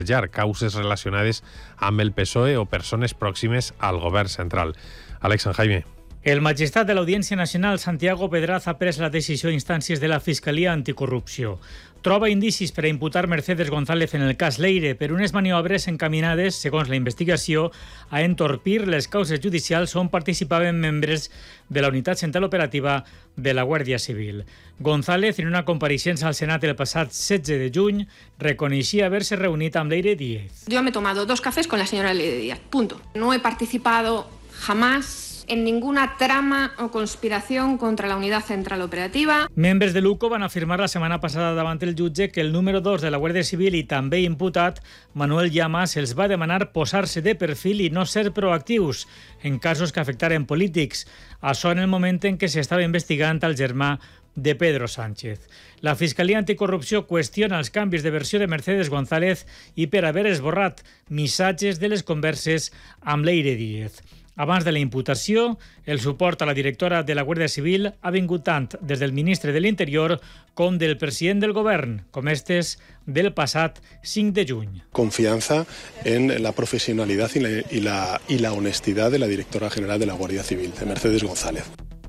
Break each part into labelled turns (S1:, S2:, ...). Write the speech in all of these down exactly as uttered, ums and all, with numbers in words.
S1: causes relacionades amb el P S O E o persones pròximes al govern central. Alex San Jaime.
S2: El magistrat de l'Audiència Nacional, Santiago Pedraz, ha pres la decisió a instàncies de la Fiscalia Anticorrupció. Troba indicis per a imputar Mercedes González en el cas Leire per unes maniobres encaminades, segons la investigació, a entorpir les causes judicials on participaven membres de la Unitat Central Operativa de la Guàrdia Civil. González, en una compareixença al Senat el passat setze de juny, reconeixia haver-se reunit amb Leire Díez.
S3: Yo me he tomado dos cafés con la señora Leire Díaz, punto. No he participado jamás en ninguna trama o conspiración contra la Unidad Central Operativa.
S2: Membres de l'U C O van afirmar la setmana passada davant el jutge que el número dos de la Guàrdia Civil i també imputat, Manuel Llamas, els va demanar posar-se de perfil i no ser proactius en casos que afectaren polítics. Això en el moment en què s'estava investigant el germà de Pedro Sánchez. La Fiscalia Anticorrupció qüestiona els canvis de versió de Mercedes González i per haver esborrat missatges de les converses amb Leire Díez. Abans de la imputació, el suport a la directora de la Guàrdia Civil ha vingut tant des del ministre de l'Interior com del president del govern, com estes del passat cinc de juny.
S4: Confianza en la profesionalidad y la, y la, y la honestidad de la directora general de la Guàrdia Civil, de Mercedes González.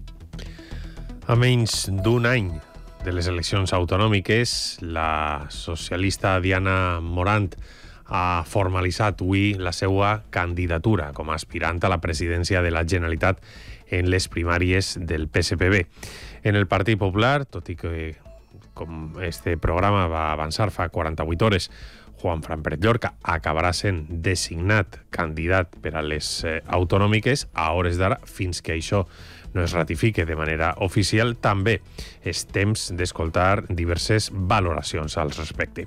S1: A menys d'un any de les eleccions autonòmiques, la socialista Diana Morant ha formalitzat avui la seva candidatura com a aspirant a la presidència de la Generalitat en les primàries del P S P B. En el Partit Popular, tot i que, com este programa va avançar fa quaranta-vuit hores, Juan Fran Pérez Llorca acabarà sent designat candidat per a les eh, autonòmiques a hores d'ara, fins que això no es ratifique de manera oficial. També és temps d'escoltar diverses valoracions al respecte.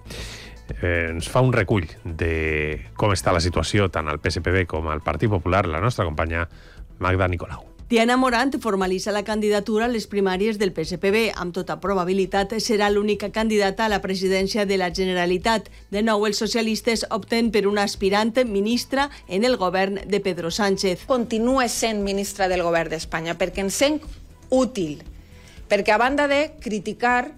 S1: Eh, ens fa un recull de com està la situació tant al P S P B com al Partit Popular la nostra companya Magda Nicolau.
S5: Diana Morant formalitza la candidatura a les primàries del P S P B. Amb tota probabilitat serà l'única candidata a la presidència de la Generalitat. De nou, els socialistes opten per una aspirant ministra en el govern de Pedro Sánchez.
S6: Continue sent ministra del govern d'Espanya perquè ens sent útil, perquè a banda de criticar,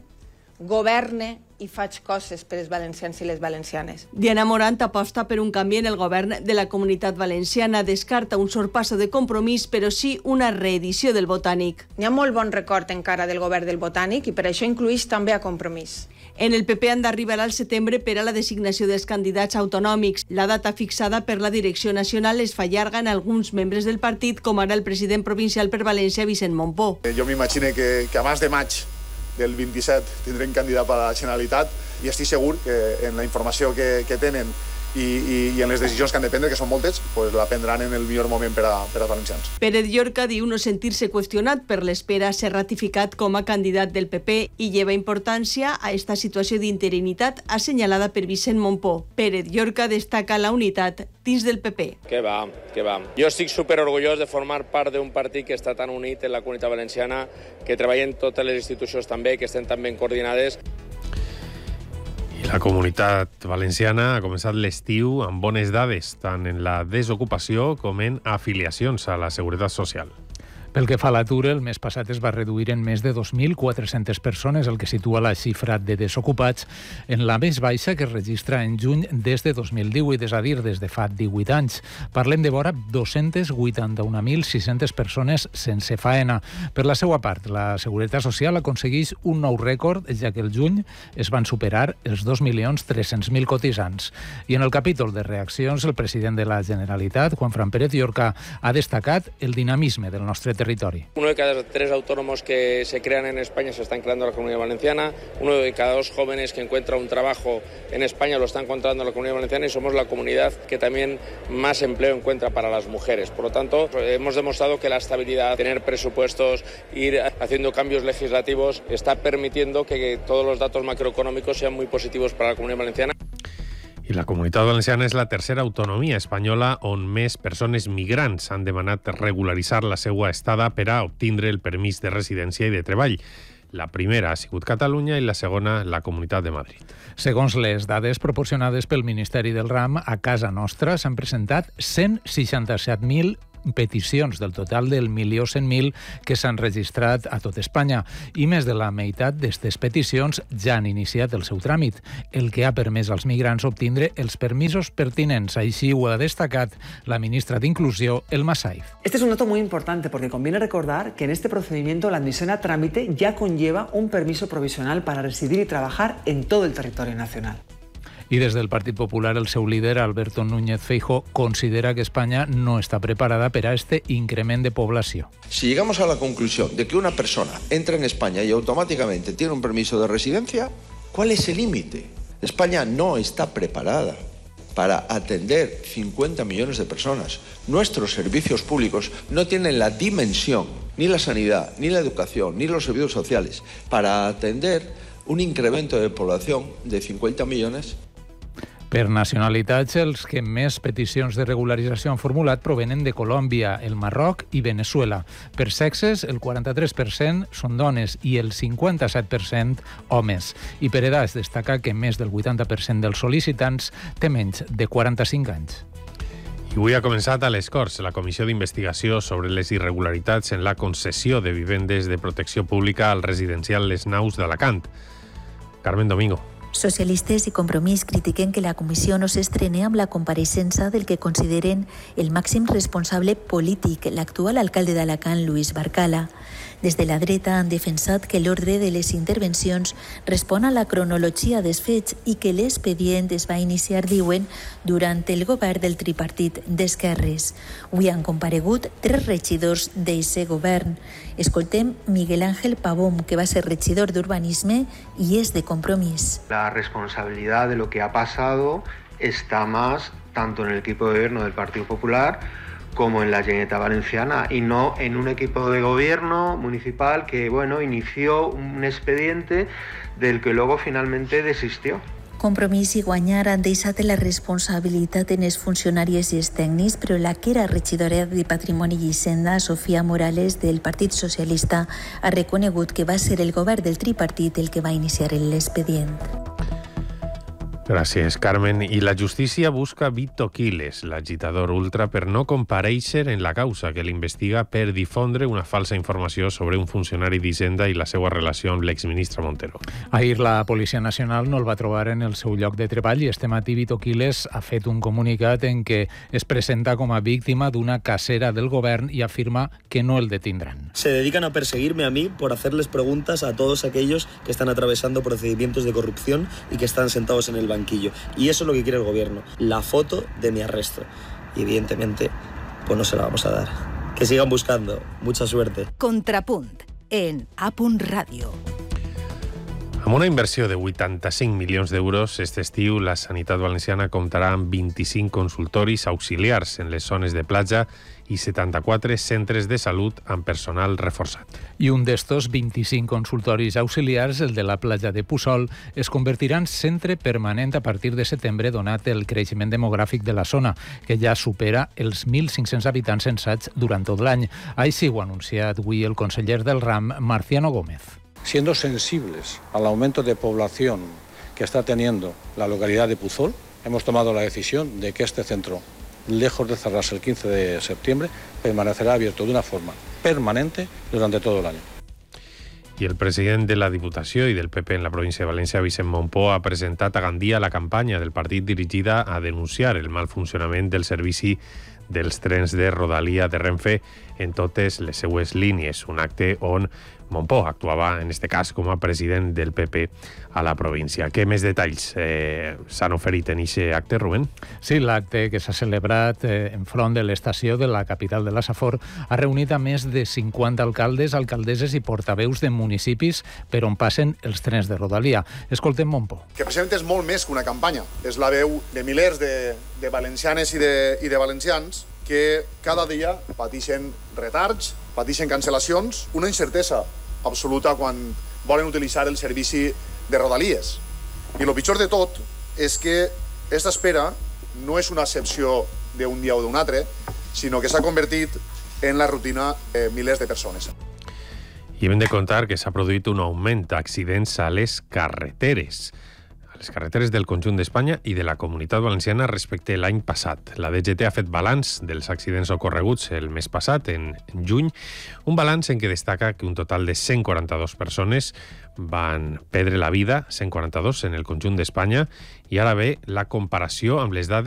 S6: governe i faig coses per els valencians i les valencianes.
S5: Diana Morant aposta per un canvi en el govern de la Comunitat Valenciana. Descarta un sorpasso de Compromís, però sí una reedició del Botànic.
S6: N'hi ha molt bon record encara del govern del Botànic i per això incluïx també a Compromís.
S5: En el P P han d'arribar al setembre per a la designació dels candidats autonòmics. La data fixada per la direcció nacional es fa llarga en alguns membres del partit, com ara el president provincial per València, Vicent Montpó.
S7: Jo m'imagino que, que abans de maig del vint-i-set tindrem candidat per a la Generalitat i estic segur que en la informació que, que tenen i, i, i en les decisions que han de prendre, que són moltes, pues la prendran en el millor moment per a, per als valencians.
S5: Pérez Llorca diu no sentir-se qüestionat per l'espera a ser ratificat com a candidat del P P i lleva importància a esta situació d'interinitat assenyalada per Vicent Montpó. Pérez Llorca destaca la unitat dins del P P.
S8: Que va, que va. Jo estic superorgullós de formar part d'un partit que està tan unit en la Comunitat Valenciana, que treballen totes les institucions també, que estem tan ben coordinades.
S1: I la Comunitat Valenciana ha començat l'estiu amb bones dades, tant en la desocupació com en afiliacions a la Seguretat Social.
S9: Pel que fa a l'atur, el mes passat es va reduir en més de dos mil quatre-centes persones, el que situa la xifra de desocupats en la més baixa que es registra en juny des de dos mil divuit, és a dir, des de fa divuit anys. Parlem de vora dos-cents vuitanta-un mil sis-centes persones sense faena. Per la seva part, la Seguretat Social aconsegueix un nou rècord, ja que el juny es van superar els dos milions tres-cents mil cotitzants. I en el capítol de reaccions, el president de la Generalitat, Juan Fran Pérez Llorca, ha destacat el dinamisme del nostre territori.
S8: Uno de cada tres autónomos que se crean en España se están creando en la Comunidad Valenciana. Uno de cada dos jóvenes que encuentra un trabajo en España lo está encontrando en la Comunidad Valenciana y somos la comunidad que también más empleo encuentra para las mujeres. Por lo tanto, hemos demostrado que la estabilidad, tener presupuestos, ir haciendo cambios legislativos, está permitiendo que todos los datos macroeconómicos sean muy positivos para la Comunidad Valenciana.
S1: I la Comunitat Valenciana és la tercera autonomia espanyola on més persones migrants han demanat regularitzar la seva estada per a obtindre el permís de residència i de treball. La primera ha sigut Catalunya i la segona la Comunitat de Madrid.
S9: Segons les dades proporcionades pel Ministeri del Ram, a casa nostra s'han presentat cent seixanta-set mil peticions del total del milió cent mil que s'han registrat a tot Espanya, i més de la meitat d'aquestes peticions ja han iniciat el seu tràmit, el que ha permès als migrants obtindre els permisos pertinents. Així ho ha destacat la ministra de Inclusión, Elma Saiz.
S10: Este es un dato muy importante porque conviene recordar que en este procedimiento la admisión a trámite ya conlleva un permiso provisional para residir y trabajar en todo el territorio nacional.
S9: Y desde el Partido Popular, el seu líder, Alberto Núñez Feijóo, considera que España no está preparada para este increment de población.
S11: Si llegamos a la conclusión de que una persona entra en España y automáticamente tiene un permiso de residencia, ¿cuál es el límite? España no está preparada para atender cincuenta millones de personas. Nuestros servicios públicos no tienen la dimensión, ni la sanidad, ni la educación, ni los servicios sociales, para atender un incremento de población de cincuenta millones.
S9: Per nacionalitats, els que més peticions de regularització han formulat provenen de Colòmbia, el Marroc i Venezuela. Per sexes, el quaranta-tres per cent són dones i el cinquanta-set per cent homes. I per edats, destaca que més del vuitanta per cent dels sol·licitants té menys de quaranta-cinc anys.
S1: I avui ha començat a les Corts la comissió d'investigació sobre les irregularitats en la concessió de vivendes de protecció pública al residencial Les Naus d'Alacant. Carmen Domingo.
S12: Socialistes i Compromís critiquen que la comissió no s'estrene amb la compareixença del que consideren el màxim responsable polític, l'actual alcalde d'Alacant, Luis Barcala. Des de la dreta han defensat que l'ordre de les intervencions respon a la cronologia dels fets i que l'expedient es va iniciar, diuen, durant el govern del tripartit d'Esquerres. Avui han comparegut tres regidors d'aquest govern. Escoltem Miguel Ángel Pavón, que va ser regidor d'Urbanisme i és de Compromís.
S13: La responsabilidad de lo que ha pasado está más tanto en el equipo de gobierno del Partido Popular como en la Generalitat Valenciana y no en un equipo de gobierno municipal que, bueno, inició un expediente del que luego finalmente desistió.
S12: Compromís i Guanyar han deixat la responsabilitat en els funcionaris i els tècnics, però la que era regidora de Patrimoni i Hisenda, Sofia Morales, del Partit Socialista, ha reconegut que va ser el govern del tripartit el que va iniciar l'expedient.
S1: Gràcies, Carmen. I la justícia busca Vito Quiles, l'agitador ultra, per no comparèixer en la causa que l'investiga per difondre una falsa informació sobre un funcionari d'Hisenda i la seva relació amb l'exministre Montero.
S9: Ahir la Policia Nacional no el va trobar en el seu lloc de treball i este matí Vito Quiles ha fet un comunicat en què es presenta com a víctima d'una casera del govern i afirma que no el detindran.
S14: Se dedican a perseguirme a mí por hacerles preguntas a todos aquellos que están atravesando procedimientos de corrupción y que están sentados en el banquillo. Y eso es lo que quiere el gobierno, la foto de mi arresto. Y evidentemente, pues no se la vamos a dar. Que sigan buscando. Mucha suerte.
S15: Contrapunt, en A Punt Ràdio.
S1: Amb una inversió de vuitanta-cinc milions d'euros, aquest estiu la sanitat valenciana comptarà amb vint-i-cinc consultoris auxiliars en les zones de platja i setanta-quatre centres de salut amb personal reforçat.
S9: I un d'estos vint-i-cinc consultoris auxiliars, el de la platja de Puçol, es convertirà en centre permanent a partir de setembre, donat el creixement demogràfic de la zona, que ja supera els mil cinc-cents habitants censats durant tot l'any. Així ho ha anunciat avui el conseller del RAM, Marciano Gómez.
S16: Siendo sensibles al aumento de población que está teniendo la localidad de Puzol, hemos tomado la decisión de que este centro, lejos de cerrarse el quince de septiembre, permanecerá abierto de una forma permanente durante todo el año.
S1: I el president de la Diputació i del P P en la província de València, Vicent Mompó, ha presentat a Gandia la campanya del partit dirigida a denunciar el mal funcionament del servici dels trens de Rodalia de Renfe en totes les seues línies. Un acte on Mompó actuava, en este cas, com a president del P P a la província. Què més detalls eh, s'han oferit en aquest acte, Rubén?
S9: Sí, l'acte que s'ha celebrat eh, enfront de l'estació de la capital de la Safor ha reunit a més de cinquanta alcaldes, alcaldesses i portaveus de municipis per on passen els trens de Rodalia. Escoltem Mompó.
S7: Que precisament és molt més que una campanya. És la veu de milers de, de valencianes i de, i de valencians que cada dia pateixen retards, pateixen cancel·lacions, una incertesa absoluta quan volen utilitzar el servici de Rodalies. I el pitjor de tot és que aquesta espera no és una excepció d'un dia o d'un altre, sinó que s'ha convertit en la rutina de milers de persones.
S1: I hem de contar que s'ha produït un augment d'accidents a les carreteres. les carreteres del conjunt d'Espanya i de la Comunitat Valenciana respecte a l'any passat. La D G T ha fet balanç dels accidents ocorreguts el mes passat, en juny, un balanç en què destaca que un total de cent quaranta-dues persones van perdre la vida, cent quaranta-dos en el conjunt d'Espanya, i ara ve la comparació amb les dades